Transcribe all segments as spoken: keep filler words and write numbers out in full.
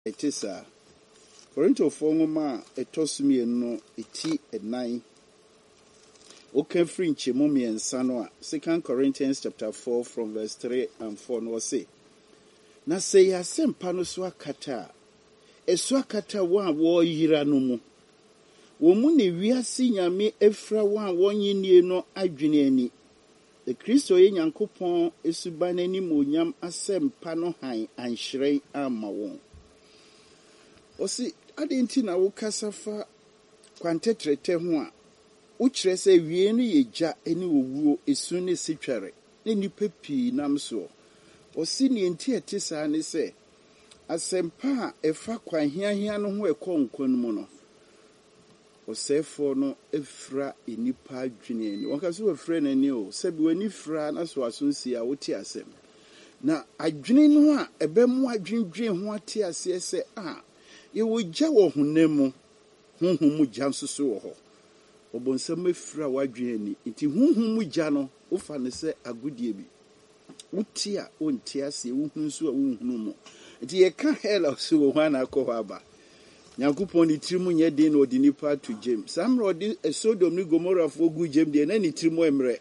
Etisa Korinto fongoma etosumi no eti enai oka free nchemu miensa no a Second Corinthians chapter four from verse three and four no say na say yasempa no so akata esu akata wa wo yira no mu wo mu ne wiase nyame efra wa wonyinie no adwene ani the Kristo ye Nyankopɔn esuba nani monyam asempa no han anhyerɛn ama won osi adenti na wo kasafa kwantetrete ho a wo kyerɛ sɛ wie no ye gya ani owuo esu ne sitware ne nipa pii nam so osi ne enti ete saa ne sɛ asempa a ɛfa kwanhiahia no ho ɛkɔ nkon mu no osefo no efra enipa adwene ni wonka so efra nani o sɛ bi wani fra na so asonsi a wote asɛm na adwene no a ɛbɛmu adwendwen ho ate ase sɛ a ye wo gya wo honam honhom mu gya nso so wo ho obonsam efra wadwene ni nti honhom mu gya no wo fa ne sɛ agodie bi wote a wonte ase wo hu so a wo hunu mu nti ye ka hela so wo hana akɔ hɔ aba Nyankopɔn ni tirimu nye den no odini pa to gem samro odi Sodom ni Gomorrah fo gu gem de na ni tirimu emre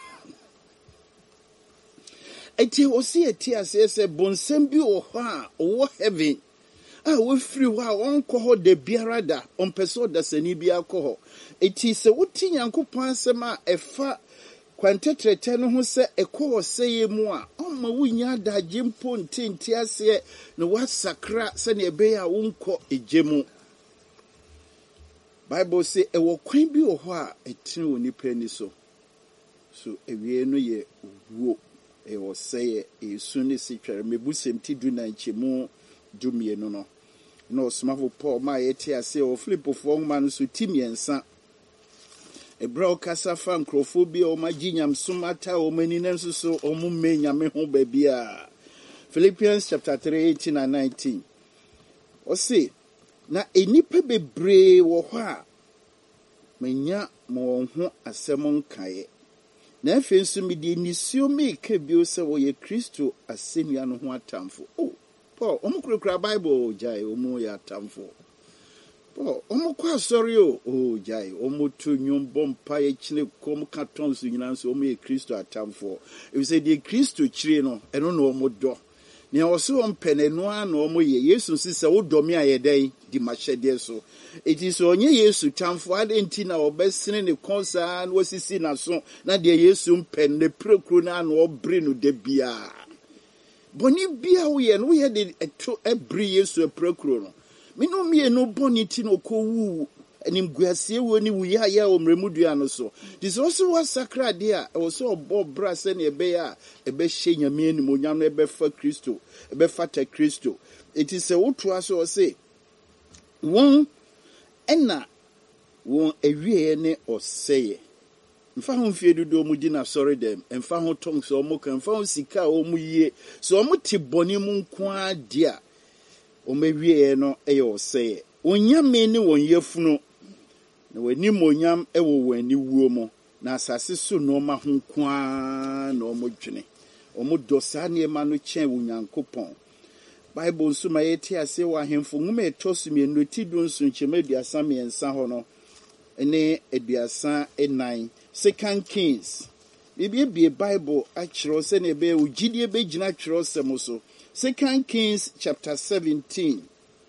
eti osi eti ase se bonsam bi wo hɔ a wo heaven a wo free wo a onko hɔ de biara da onpeso da sani bi akɔ hɔ eti se woti Nyankopɔn asɛm a ɛfa kwantetrete no ho sɛ ɛkɔ wɔ sɛye mu a ɔma wunya da jimpo ntenti ase na wasakra sɛ ne ɛbɛyɛ a wonkɔ egyemu Bible say ɛwɔ kwan bi wɔ hɔ a ɛtene wɔ nipa ni so so ewie no yɛ wuo ɛwɔ sɛye esu ne sitware mebusem ti du na nkyemu dumie no no na osmafo Paul ma yɛte ase wɔ Filipofo nwoma no so timiensa ebra okasa fa nkrofobia o maginyam sumata o manina nso so o mu menyame ho ba bia Philippians chapter three eighteen and nineteen o say na enipa bebree wo hɔ a manya mo ho asɛm nkae na afi nso me di nisio me ka bio sɛ wo ye Kristo asɛnnua no ho atamfo oh Paul omukura Bible jai omu ya atamfo Paul omukwa asɔre o oh jai omutu nyumbo mpa ye kyine kom katon so nyina nso omu ye Kristo atamfo e say di Kristo kyire no ɛno na omudɔ ne ɔso ompene no a na omu ye Yesu si sɛ wodɔ me ayɛdɛn di mahyɛdeɛ so eti so onye Yesu tamfo adenti na obɛsene ne konsa na wasisi na so na de Yesu mpene ne prekuru na na obre no de bia boni bia wo ye no ye de eto ebri Yesu eprekuru no me no me no boni ti no ko wu anim guasie wo ni wuya ya o mremudua no so this also was sacred dia e was obo bra se ne ebe ya ebe hye nyame anim onyam no ebe fa Kristo ebe fata Kristo it is a woto aso say won ena won ewie ne oseye mfa ho mfie dodo mu di na sorry dem mfa ho tong so mo kan mfa ho sika o mu yie so mo ti boni mu nko a dia o mewie no eye oseye onyame ne won yefunu na wani monyam ewo wani wuo mo na asase so no ma ho nko a na o mo dwene o mo do sa ne ma no chen wo Nyankopɔn Bible nso ma yeti ase wa hemfo nwuma etosumi no ti du nso nchema aduasa miensa ho no ene aduasa enan Second Kings bibie bie Bible akyerɛ sɛ ne be ugidie be gina kyerɛ sɛm so Second Kings chapter seventeen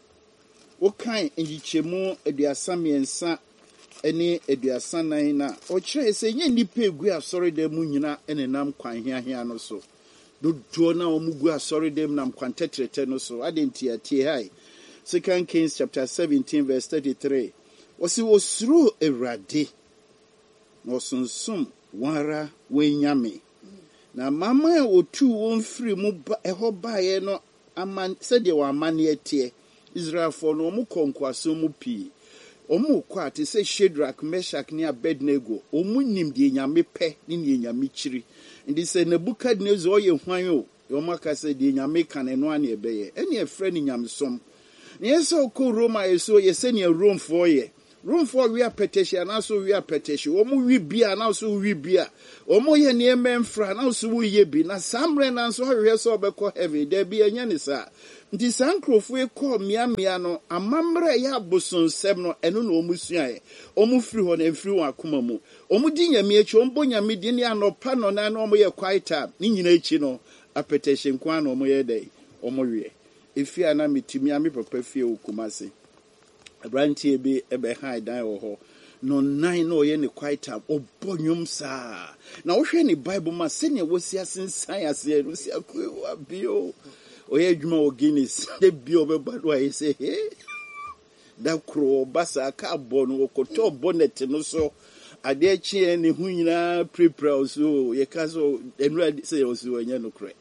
wokan ngichemu aduasa miensa ene aduasa nan na ɔkyerɛ sɛ nye nipa egu asɔre da mu nyina ene nam kwan hiahia no so do do na omugu asɔre dem nam kwantetrete no so adenti atie hai Second Kings chapter seventeen verse thirty-three wɔsi osuro Awurade na ɔsonsum wara wenyame na mama a otu won firi mu ɛhɔ bae no aman sɛde wɔ amane atie Israelfo no ɔmo konkwaso mu pii ɔmo kɔ ate sɛ Shadrach Meshach ne Abednego ɔmo nim de nyame pɛ ne ne nyame kyiri ndi sɛ Nebukadnezar ɔyɛ hwan o ɔmo aka sɛ de nyame ka ne no ane ɛbɛyɛ ɛne ɛfrɛ ne nyamesom ne yɛsɛ ɔkɔ Roma ɛso yɛsɛ ne Romfo yɛ Romfo wi apɛtɛhyi anaso wi apɛtɛhyi ɔmo wi bia anaso wi bia ɔmo yɛ ne ɛmɛmfra anaso wi yɛ bi na samre nanso ɔhwɛ sɛ ɔbɛkɔ heaven da bi ɛnyɛ ne saa Nti saa nkrofo e call mia mia no amamra ya bosonsem no eno no omusuae omu firi ho na mfiri ho akoma mu omu di nyame echi ombo nyame di ne anopa no na na omu ye quiet ni nyina echi no apetition kwa na omu ye dai omu wie efi ana mitimi ami papa fie okumase abrantie bi ebe high dan wo ho no nine no ye ne quiet obonyum saa na wo hwe ne bible ma se ne wo sia sensan ase no sia kwa bio oye adwuma o Guinness de bio be bado ayi say hey da kro basa ka bono okoto bonnet no so ade chi ne hu nyina prepare so ye ka so enu say o so anya no kre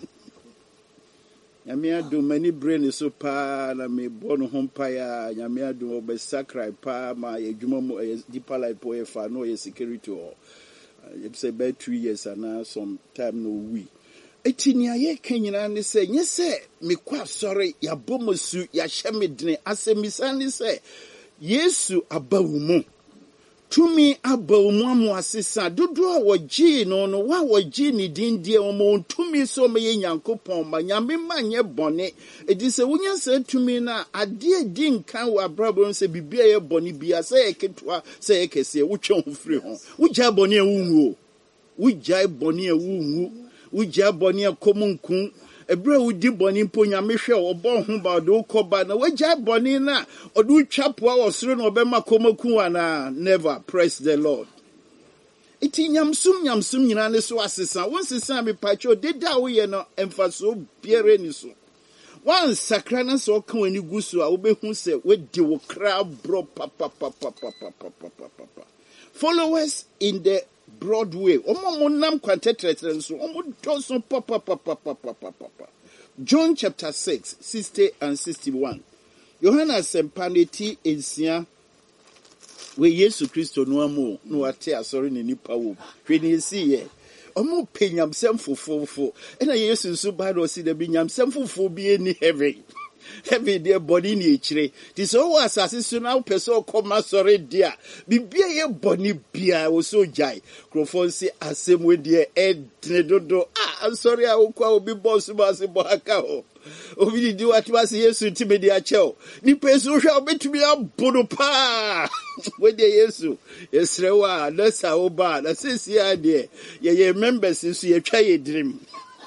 nyame adu mani brain so pa na me bono hompa ya nyame adu obe sacrifice pa ma ye adwuma mu deeper life po ye fa no ye security o ye say be two years and some time no we etinia ye kenyina ne se nye se mekwa sori ya bomosu ya hyemedene asemisa ne se Yesu abawumu tumi abawumu amu asesa dodo a wogi no no wa wogi ni dindie omo tumi so me Nyankopon ma nyame ma nye bone edi se wonya se tumi na ade di nkan wa brabo se bibia ye bone bia se eketwa se ekese wotwe ho firi ho wogya bone ewunwo wogya bone ewunwo wujia boni akomunku ebre wudi boni mpo nyame hwe obo ho ba do koba na wajia boni na odu twapo a osoro na obema komoku ana never praise the Lord. Iti nyamsum nyamsum nyina ne so asesa won sesa me pacho deda wo ye no emfaso biere ni so wan sakra na so kan wani gusu a obehu se wedi wo kra bro papa papa papa papa followers in the Broadway. Omo nam kwantetretre so omo doso papa papa papa papa. John chapter six, sixty and sixty-one. Yohana sempaneti ensia we Yesu Kristo no amu no ate asori ne nipa wo. Hwe ne si ye. Omo penyam semfofofo. Ena Yesu so bad o si da bi nyam semfofo bi eni heaven. Heavy dear body ni echire. This all asase so now person come sorry dear. Bibia ye body bia wo so jai. Crofon say asem we dear ed dodo. Ah, I'm sorry I will kwa obi boss ma se bo aka ho. Obi di what was Yesu ntime dia cheo. Ni person hwa obetumi abodo pa. We de Yesu. Yesrewa na sa oba na sisi ade. Ye ye members so ye twa ye dream.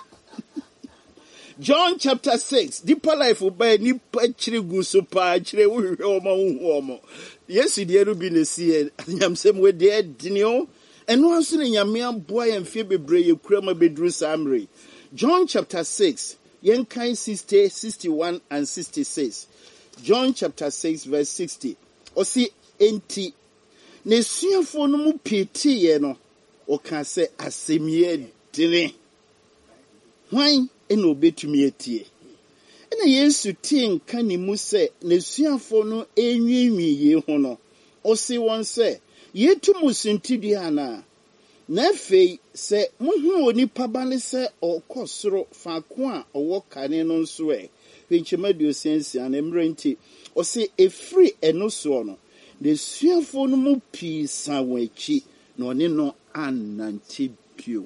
John chapter six, deeper life by ni pachiri gusu pa chire wo omo hu omo. Yesu de eru bi ne sie nyamsem we de dinio eno anso ne nyame aboa ye mfie bebre ye kura ma bedru samre. John chapter six, yen kan sixty, sixty-one and sixty-six. John chapter six verse sixty. Osi enti ne suafo no mu piti ye no o kan se asemie dine. Why eno betumi etie ena Yesu tie nka ni mu se nesuafo no enwiinwi ye ho no o se won se yetu musinti ana na afei se muhu oni pabale se okosoro faako a owo kane no nso e hwenchema dio sensia na mrenti o se efri eno so no nesuafo no mu pisa wachi na one no ananti bio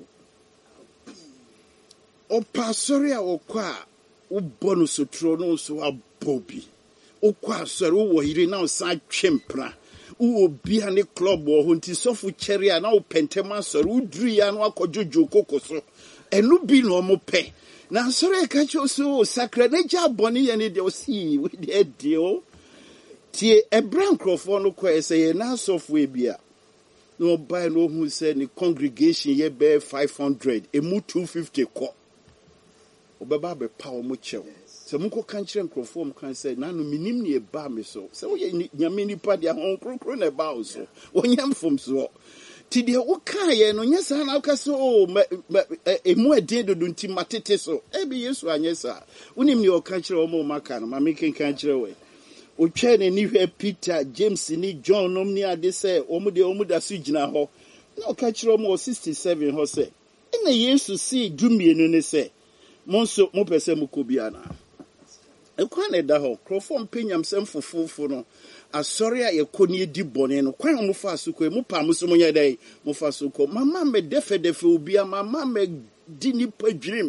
o pasori a okwa wo bonu sotro no so abobi okwa sori wo hire na sa twempra wo bia ne club wo honti sofu chere a na wo pentema sori wo duru ya no akojojo kokoso enu bi no mo pe na sori ka cho so sakra na ja boni ye ne de o si we de dio tie ebran crofo no ko ese ye na sofu e bia no buy no hu say ni congregation ye be five hundred emu two fifty ko obeba be pa omo chew se munko kan kire nkrofo om kan say nanu minim ne ba me so se wo nyame nipa dia hon krokro na ba so wonyam fom so ti de wo kan ye no nyesa na ka so o emu adin dodo nti matete so e bi Yesu anyesa unim ne o kan kire omo maka no ma me ken kan kire we o twa ne ni hwe Peter James ni John nom ni ade say omo de omo da so gina ho na o kan kire omo sixty-seven ho say ina Yesu si dumienu ne say monso mo pese mo kobiana ekwa na da ho krofo mpenyam sem fofofo no asori a yekoni edi bone no kwan mo fa asoko mo pa mo so mo nyedai mo fa asoko mama me defe defe obia mama me di ni padwrim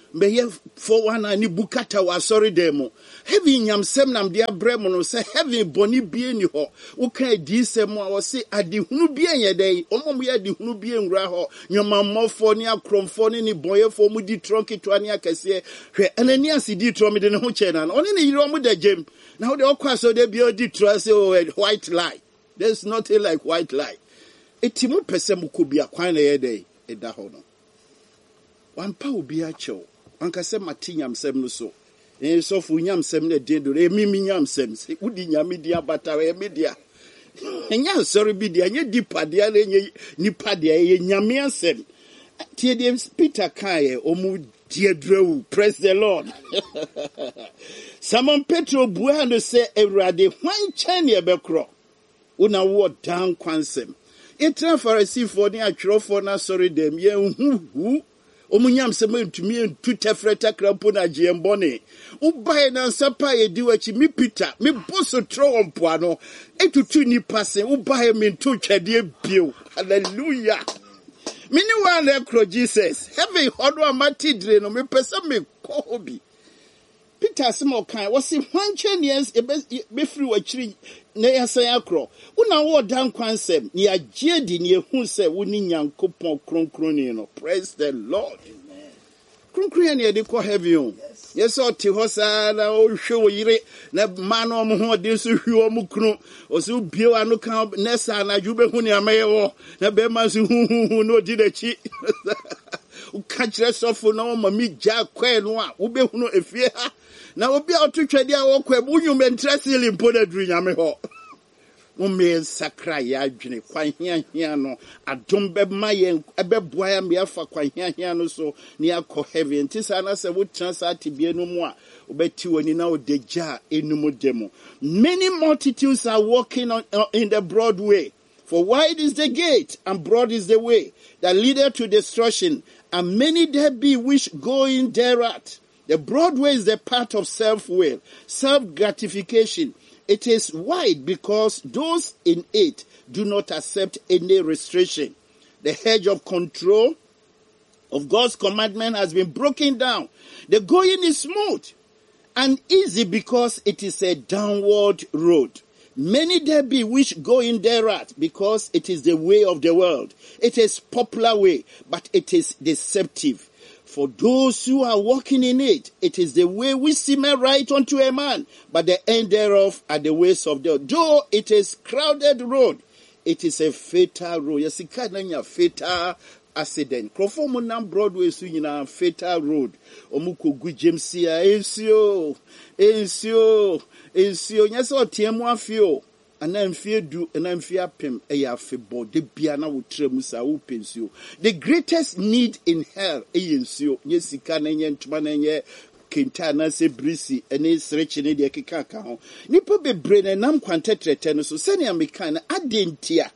Meye for one ani bukata wa sorry demo. Heavy nyamsem nam dia bremo no say heavy boni bie ni ho. Wo kan di sem a wo say adi hunu bie ye dey. Omo mo ye di hunu bie nwura ho. Nyomamofo ni akromfo ni boyefo mu di tronki to ani akese. Hwe anani asidi tro me de ne ho che na. Oni ne yiro mu da gem. Na wo de okwa so de bie di tro say oh white lie. There's nothing like white lie. Etimu pese mu ko bia kwan na ye dey. Eda ho no. Wampa obi a chew. Anka se mati nyamsem no so. E so fu nyamsem na den do. E mimi nyamsem. Se udi nyame dia bata we media. Enya sorry bi dia nye dipa dia na nye nipa dia ye nyame asem. Tie dem Peter Kaye omu die drew. Praise the Lord. Simon Petro bua no se Ewrade hwan chan ye bekro. Una wo dan kwansem. Etra Pharisee for ni atwerofo na sorry dem ye hu hu. Omunyam se mentumi entu tefreta krampo na giembone ubae na nsapa ye diwachi mi Peter mi boso tro ompoano etutu ni pase ubae mentu twade bio. Hallelujah. Mini wa le kro Jesus heavy hodo amati dire no me pesa me ko hobi Peter Simo kan wasi hwanche nies be free wa chiri na yasan akro una wo dan kwansem ni agye di ni ehun se woni nyankopon kronkron no. Praise the Lord. Amen. Kronkron ni de ko heavy on yes o ti hosa na o hwe wo yire na man o mo ho de so hwe o mu kunu o so bio anu kan nesa na jube hu ni amaye wo na be ma so hu hu no di da chi u kachre sofo na o mami ja kwa no a wo be hu no efie ha na obi a otwetwade a wo kwa bunyum interest limpo na duru nyame ho mo me sakra ya adwene kwan hia hia no adom be maye ebeboa ya me afa kwan hia hia no so ni akọ heavy ntisa na se wo transa tibie no mu a obeti woni na odeja enumu demo. Many multitudes are walking on uh, in the broad way, for wide is the gate and broad is the way that leadeth to destruction, and many there be which go in thereat. The broad way is the path of self-will, self-gratification. It is wide because those in it do not accept any restriction. The hedge of control of God's commandment has been broken down. The going is smooth and easy because it is a downward road. Many there be which go in thereat because it is the way of the world. It is popular way, but it is deceptive. For those who are walking in it, it is the way which seemeth right unto a man, but the end thereof are the ways of the. Though it is crowded road, it is a fatal road. Yes, it can't be a fatal accident. Krofomo nam Broadway so yina fatal road. Omuko gu Jamesia ensio, ensio, ensio. Yes, o tiemu afio. Anamfie du anamfie apem eya febo de bia na wotrem sa wo pensio. The greatest need in hell eyensio nye sika na nye ntuma na nye kenta na se brisi ene sreche ne de keka ka ho nipa bebre na nam kwantetrete no so sene ameka na adentia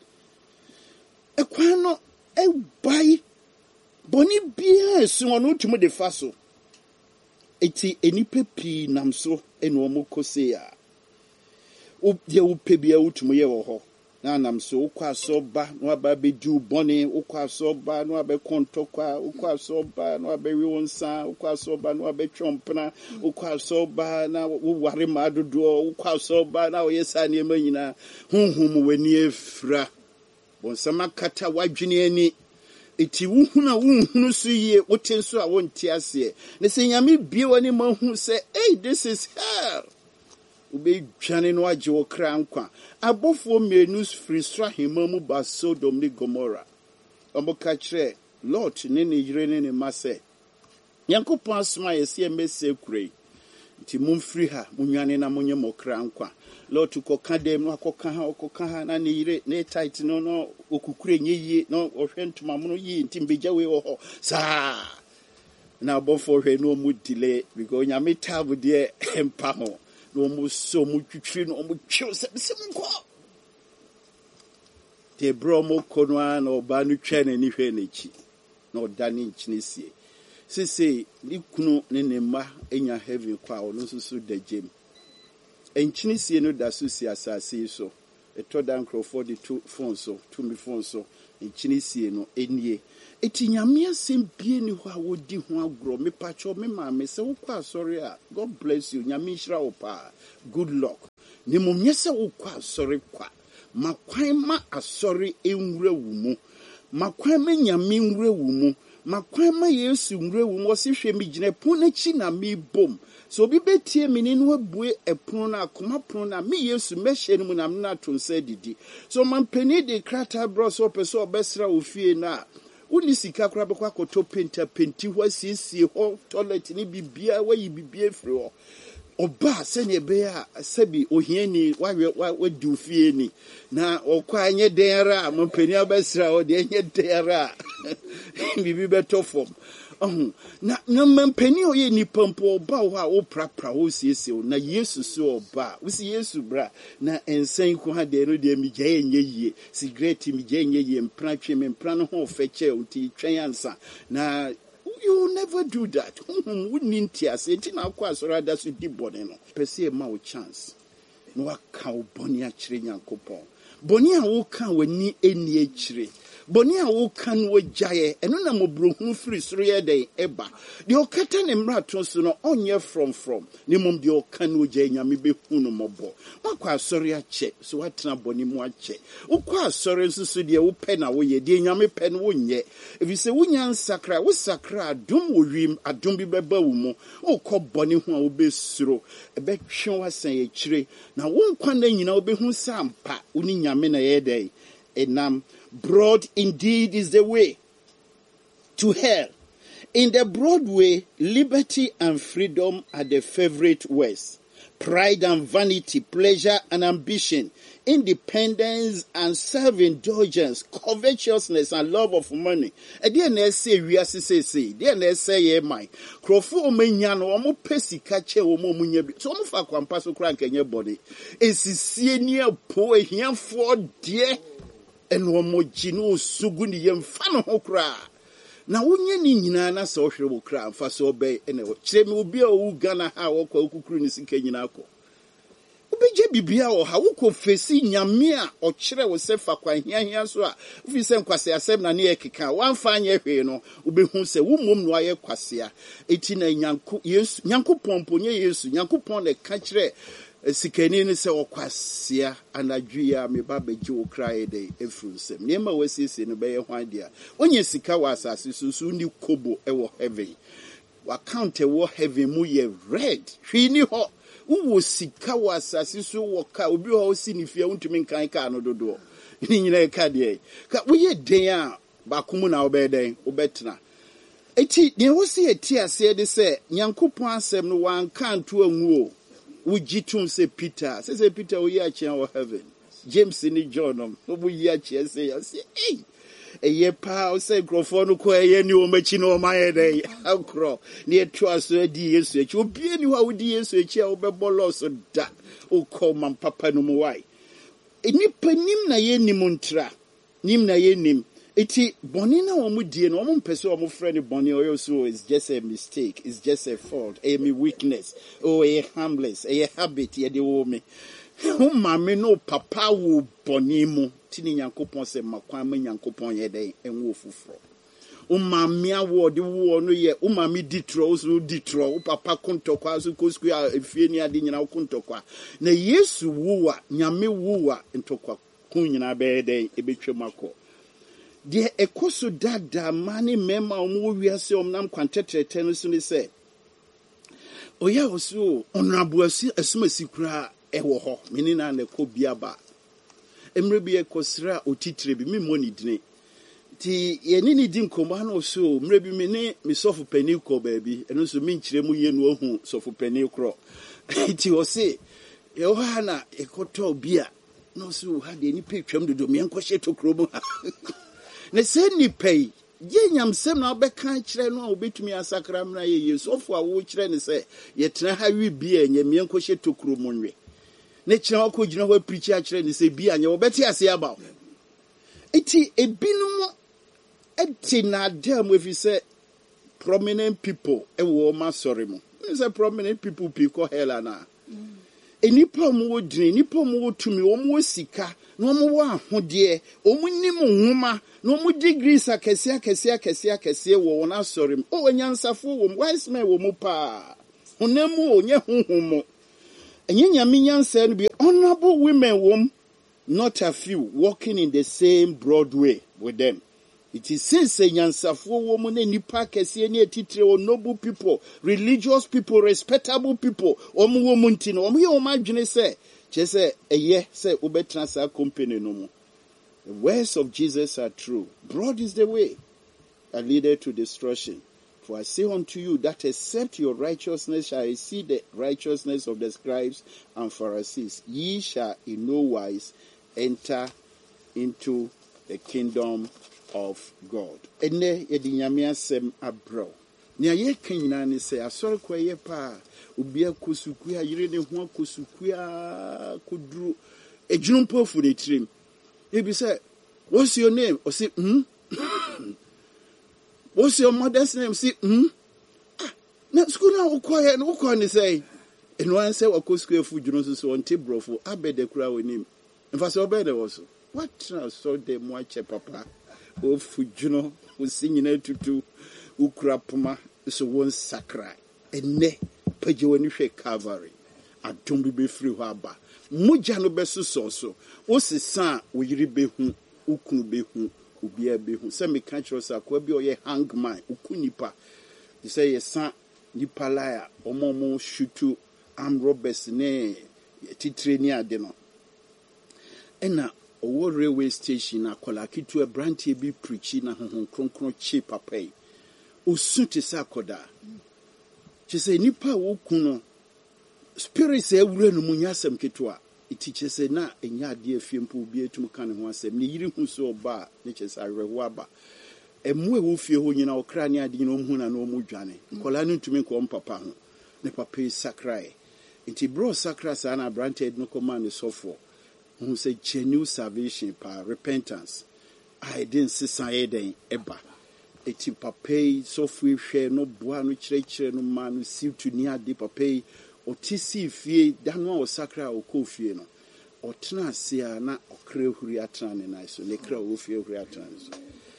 ekwan no e bai boni bia esu ono tumu de faso eti enipa pi nam so eno omo kosea u ye u pebia utumu ye wo ho na nam so ukwa so ba no aba be du boni ukwa so ba no aba kontokwa ukwa so ba no aba wi wonsa ukwa so ba no aba twompna ukwa so ba na wo ware ma dodo ukwa so ba na wo yesa ne manyina hunhum wani efra bonsama kata wadwene ani eti wuhuna wuhunu so ye woten so a wonti ase ne se nyame bie wani mahu se hey this is hell ube dwane no agye wo kra nkwa abofo menu free Srahima mu ba Sodom ni Gomorrah oboka kire Lot ne ne yire ne ne mase Yankopon asoma yesi emese kurei nti mumfiri ha munwane na munye mokra nkwa Lot ukoka dem no akoka ha okoka ha na ne yire ne tight no no okukure nyeye no ohwe ntoma mu no yi nti mbegya we wo ho saa na abofo hwe no mu delay because nyame tabu de empa ho no mu so mu twitwi no mu twiw se se nko te bro mo konwa na oba no twa na ni hwe na chi na odane nchinesie sese ni kunu ne ne ma enya heaven kwa ono so so da jem enchinesie no da so si asase so ɛtɔ da nkurɔfoɔ de to phone so to me phone so nkyini sie no enie eti nyame asɛm bie ni hɔ a wodi ho agorɔ mepakyɛ me maame sɛ wokɔ asɔre a God bless you nyame nhyira wo paa good luck ne mom nyɛ sɛ wokɔ asɔre kwa makwan ma asɔre enwura wo mu makwan ma nyame nwura wo mu makwan ma Yesu nwura wo mu wɔse hwɛ me gyina pon n'akyi na me bom so obi betie me ne no abue ɛpono na akoma pono na me Yesu mɛhyɛ no mu na me na to nsa didi so mampani de krata bro so pɛ so ɔbɛsra wo fie na uni sika kora bɛkɔ akɔtɔ penta penti hɔ asiesie hɔ toilet ne bibia wayi bibia firi hɔ ɔba sɛnea ɛbɛyɛ a sɛbi ohiani wadi wo fie ni na ɔkɔ anyɛ den ara a mampani abɛsra hɔ deɛ ɛnyɛ den ara a bibi bɛtɔ fam Oh, na na mampani oyɛ nipa mpo ɔba wo a wo prapra wo siesie wo na Yesu so ɔba wo si Yesu bra na ensan ko ha de no de mi gyae nyɛ yie cigarette mi gyae nyɛ yie mpra twe me mpra no ho fɛ kyɛ wo ti twɛn ansa na you will never do that wo ni ntiase nti na akɔ asɔre ada so di bɔne no pɛsɛ ma wo chance no waka wo bɔne akyerɛ Nyankopɔn bɔne a wo ka w'ani eni akyerɛ bɔne a wo kan wo gyae ɛno na mobrohu firi soro yɛ dɛn ɛba deɛ ɔkata ne mmarato so no ɔnyɛ from from ne mom deɛ ɔka no gyae nyame bɛhu no mɔbɔ wakɔ asɔre akyɛ so watena bɔne mu akyɛ wokɔ asɔre nso so deɛ wopɛ na woyɛ deɛ nyame pɛ no wonyɛ ɛfiri sɛ wonya nsakra wo sakra adom wɔ wiem adom bi bɛba wo mu wokɔ bɔne ho a wobɛsuro ɛbɛtwe wasan akyire na wo nkwa na nyina wobɛhu sɛ ampa wo ne nyame na yɛ dɛn enam broad indeed is the way to hell. In the broad way, liberty and freedom are the favorite words. Pride and vanity, pleasure and ambition, independence and self-indulgence, covetousness and love of money. And then they say, we are say, say, then they say, yeah, my. Crofo omenyano, omo pesi kache, omo munyebi. So omo fa kwampaso krank in your body. Esi senior po, e hiyan for dear. And one more gino suguni yam fan ho kra. Na wonye ni nyina na so hwere wo kra fa so obey ene wo. Kire me obi a wo Ghana ha wo kwa okukuru ni sika nyina akọ. Obegye bibia wo ha wo ko fesi nyame a o kire wo se fa kwa hiahia so a ofi se nkwase asem na ne ekeka wanfa anya hwe no obehu se wo mom no aye kwase a eti na nyanko Yesu nyanko pompo nye Yesu nyanko pon ne ka kire sikani ne se okwasea anadwia me ba beji wo krae de efrunsem niema wasiesie no beye hwan dia onye sika wa asase susu ni kobo e wo heaven wa count e wo heaven mu ye red hwini ho wo sika wa asase su wo ka obi ho si ni fie untumi nkan ka no dodo ni nyina ka de ka wo ye den a ba komu na wo be den wo betena eti ne wo si eti ase de se Nyankopon asem no wan kanto anwu Ujitum say Peter. Say say Peter we are in heaven. James and John. We are say say hey. A ye pa say microphone ko ye ni o machi no ma ye dey. Akro. Near trust so di Yesu. You be any how di Yesu echi a obebolo so da. O call man papa no mo why. Enipa nim na ye nim ntra. Nim na ye nim. Iti boni na omu die no omu mpese omu friend boni oyo so is just a mistake, it's just a fault, a me weakness, oh a harmless, a habit ye de wo me. Wo mame no papa wo boni mu tini Nyankopon se makwan ma Nyankopon ye den enwo fufuro. Wo mame awo de wo no ye, wo mame ditro so ditro, wo papa kontokwa so kosku a efie ni ade nyina wo kontokwa. Na Yesu wo a nyame wo a ntokwa kun nyina be den ebetwem akọ. De ekoso dada mani mema omu wiase omnam kwantetrete no so ni se oya oso onrabu asi asuma sikura ewo ho meni na na ko biaba emre bi ekosra otitire bi memo ni dine ti ye ni ni din komba na oso mre bi meni mi sofu pani ko ba bi eno so mi nkire mu ye no ohu sofu pani kro ti o se e o ha na ekoto bia no so ha de ni petwam dodo me enko hye to kro mu ne se ni pay ye nyamsem na obeka kire no obetumi asakra mra ye Yesu ofo a wo kire ne se ye tena ha wi bia nyame enko hye to kro mu nwe ne kire akọ gina ho preach a kire ne se bia nya obeti ase aba eti ebinum eti na adam if you say prominent people e wo ma sorry mo say prominent people people hell na enipa mu wodrin enipa mu wotumi omu osika no omu wa ahode omu nim nhoma no omu degrees akese akese akese akese wo wona sorry o wanyansafo wo wise men wo mu pa onemu onye honhomo enye nyame nyansa no bi honorable women wom not a few walking in the same broad way with them. It is since a nyansafo wo mu na nipa kese ne atitire o noble people, religious people, respectable people omu wo mu nti no omu ye o madwene se che se eye se obetra sa company no mu. The words of Jesus are true. Broad is the way that leadeth to destruction. For I say unto you that except your righteousness shall exceed the righteousness of the scribes and Pharisees, ye shall in no wise enter into the kingdom of God. Ene yedi nyame asem abro. Nia ye kanyina ne se asore kwaye pa obi akosuku ayire ne ho akosuku a koduru ejunumpo fu ne trim. Ebi say, what's your name? Or say, hmm? What's your mother's name? Say, hmm? Ah, na school na ukwaye no ukwa ne say. And one say wakosuku fu juno so on tebro abede kura onim. Mfa so obede wo so. What na so de mo ache papa. O fu juno o sinyina tutu ukura poma so won sakra. Enne page woni hwe Calvary. Adom bi be free ho aba. Moja no beso so so. O sesa o yiri behu, ukunu behu, ubia behu. Se me kan chiro sa kwa bi o ye hangman, ukunipa. They say ye san nipa laya omomo shutu am robbers ne titire ni ade no. Ena owo railway station akola kitu e brantie bi preachi na honhon kronkron chi papai. Osunte sa koda. Che say nipa wo kuno spirits e wure no munyasem ketwa. Iti che say na enya ade afiempo bi etum kan ho asem ne yiri hu so oba ne che say aweho aba. Emu e wo fie ho nyina okra ne ade no hu na no mu dwane. Kola no ntumi ko papa ho. Ne papa sakrai. Iti bro sakra sa na branted no command sofo. Who say genuine salvation pa repentance. I didn't see sayeden eba. Iti papa so free share no boa no chire chire no man no see to near de papa otisi fie danwa o sakra o kofie no. Otena sia na okre huri atran ne na so ne kra o fie huri atran so.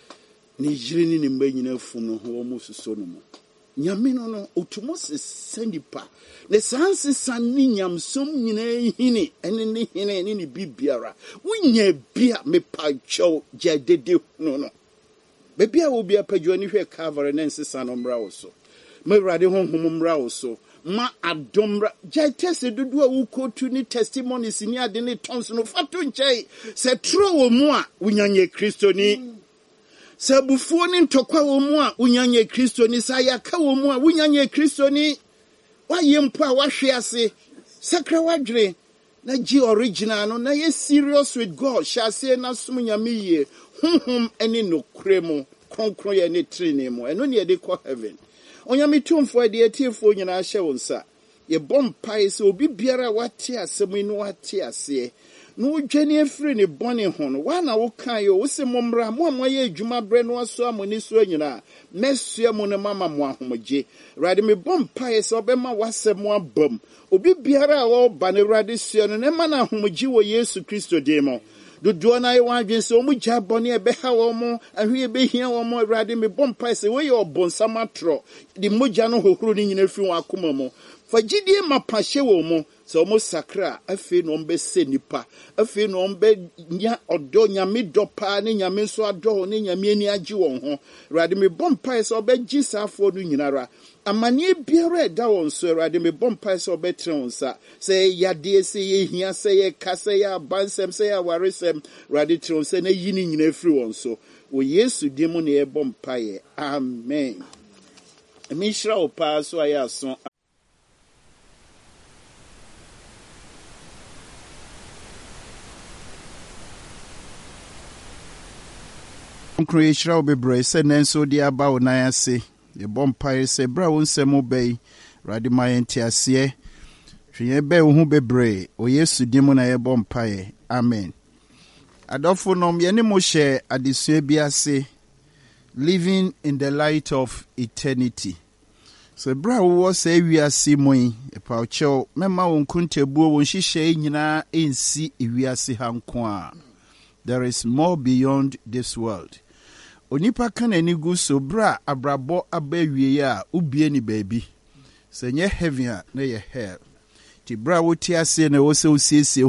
Ni jiri ni mba nyina fum no ho mo suso no mo. Nyame no no otumo se sandipa ne sanse sanni nyamsom nyina hini ene ne hini ene ne bibiara wunya bia me pacho jadede no no be bia wo bia padwo ni hwe Calvary na nsesa no mra wo so me wrade honhom mra wo so ma adomra jatese dudu a wo kotu ni testimonies ni ade ne tons no fato nchei se tro wo mu a wunyanye kristoni Sabufuo ni ntokwa wo mu a unyanye Kristo ni sayaka wo mu a unyanye Kristo ni waye mpo a wahwe ase sakra wadwere na gi original no na ye serious with God shase na sum nyame ye honhom ene no kremo konkron ye ne trine mu eno ne ye de ko heaven onyame tumfo de atiefo nyina hye wo nsa ye bompai se obi biara wate asem no wate ase no dwane afiri ne bone ho no wa na wo kan yo wo se momra mo amoye adwuma bre no aso amoni so anyina mesua mo ne mama mo ahomje rade me bompa se obema wasem mo abam obi biara a wo ba ne rade sua no ne ma na ahomje wo Yesu Kristo de mo dodo na ye wadwen se omu gya bone e be ha wo mo ahwe e be hia wo mo rade me bompa se we ye obonsama tro de mogya no hohoro ni nyina fi wo akoma mo fagidie mapahye wo mo so mo sakra afi no mbe se nipa afi no mbe nya odo nyame dopa ne nyame so ado ne nyame ani agi won ho rade me bompa so obegi safo no nyinara amane biara da won so rade me bompa so obetre won sa se yade se ye hia se ye kase ya bansem se ya waresem rade tre won se na yini nyina afiri won so wo Yesu dim ne e bompa ye amen emi shira opa so aya so Creation bebre se nenso di aba onan ase ye bompire se bra won semo bei rade mayenti ase hwe be wo hu bebre o Yesu dim na ye bompire amen adofo nom ye ne mo share adesua bi ase living in the light of eternity So bra wo say wiase moyi epa ocho mema won kuntebuo won hihye nyina ensi wiase hanko a. There is more beyond this world. Onipa kan ani gu so bra abrabo abawie a ubie ni baabi. Se nye heaven a na ye hell. Ti bra wo ti ase na wo se osiesie